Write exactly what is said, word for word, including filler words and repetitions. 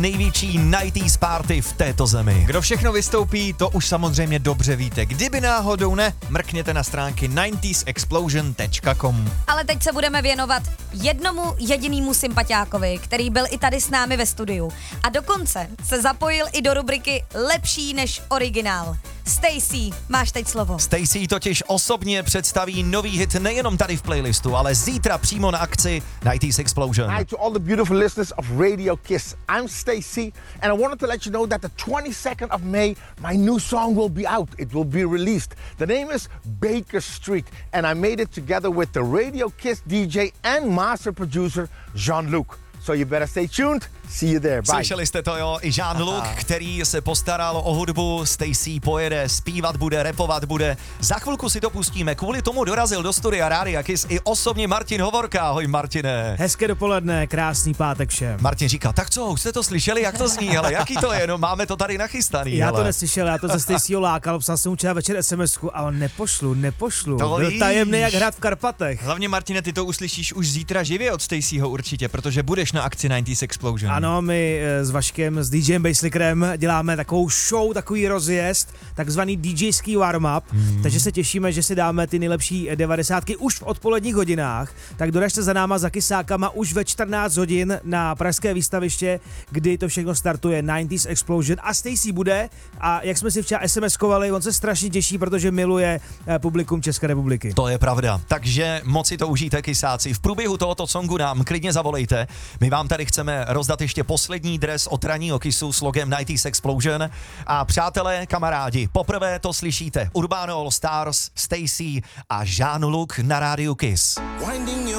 největší nineties party v této zemi. Kdo všechno vystoupí, to už samozřejmě dobře víte. Kdyby náhodou ne, mrkněte na stránky nineties explosion tečka com. Ale teď se budeme věnovat jednomu jedinému sympatiákovi, který byl i tady s námi ve studiu. A dokonce se zapojil i do rubriky Lepší než originál. Stacey, máš teď slovo. Stacey totiž osobně představí nový hit nejenom tady v playlistu, ale zítra přímo na akci nineties Explosion. Hi to all the beautiful listeners of Radio Kiss. I'm Stacey and I wanted to let you know that the twenty-second of May my new song will be out. It will be released. The name is Baker Street and I made it together with the Radio Kiss D J and master producer Jean-Luc. So you better stay tuned. See you there. Bye. Slyšeli jste to, jo? I Jean-Luc, který se postaral o hudbu. Stacey pojede, zpívat bude, rapovat bude. Za chvilku si to pustíme. Kvůli tomu dorazil do studia Rádia Kiss i osobně Martin Hovorka. Ahoj, Martine. Hezké dopoledne, krásný pátek všem. Martin říká, tak co, už jste to slyšeli, jak to zní, ale jaký to je, no máme to tady nachystaný. Já hele. to neslyšel, já to ze Staceyho lákal, psal jsem mu včera večer es em esku, ale nepošlu, nepošlu. To Byl víš. tajemný jak hrad v Karpatech. Hlavně, Martine, ty to uslyšíš už zítra živě od Staceyho určitě, protože budeš na akci nineties Explosion. Ano, my eh, s Vaškem, s DJem Basslickerem děláme takovou show, takový rozjezd, takzvaný DJský warm-up, hmm. takže se těšíme, že si dáme ty nejlepší devadesátky už v odpoledních hodinách, tak doražte za náma za Kysákama už ve čtrnáct hodin na pražské výstaviště, kdy to všechno startuje nineties Explosion a Stacey bude a jak jsme si včera es em eskovali, on se strašně těší, protože miluje eh, publikum České republiky. To je pravda, takže moc si to užijte, Kysáci. V průběhu tohoto songu nám klidně zavolejte, my vám tady chceme rozdat ještě poslední dres od ranního Kissu s logem nineties Explosion a přátelé, kamarádi, poprvé to slyšíte Urbano All Stars, Stacey a Jean-Luc na rádiu Kiss. Winding your